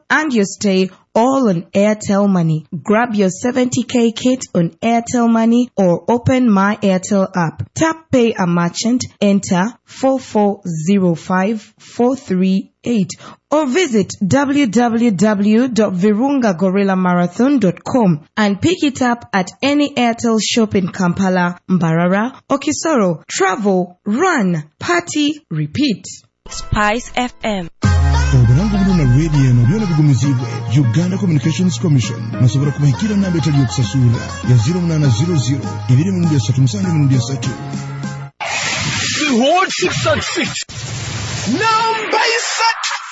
and your stay all on Airtel Money. Grab your 70k kit on Airtel Money or open My Airtel app. Tap Pay a Merchant, enter 4405438 or visit www.virungagorilla-marathon.com and pick it up at any Airtel shop in Kampala, Mbarara, Okisoro. Travel, run, party, repeat. Spice FM. Oburangu na radio no byona bigumizibwe Uganda Communications Commission nasobora kumahikira na betali yokusasula ya 0800 2337 The whole 666 number is